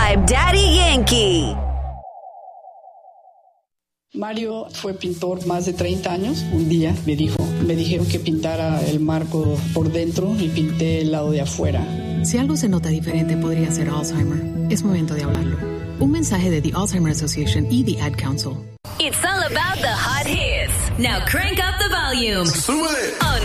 by Daddy Yankee. Mario fue pintor más de 30 años. Un día me dijeron que pintara el marco por dentro y pinté el lado de afuera. Si algo se nota diferente, podría ser Alzheimer. Es momento de hablarlo. Un mensaje de The Alzheimer Association y The Ad Council. It's all about the hot hits. Now crank up the volume. ¡Súbele! On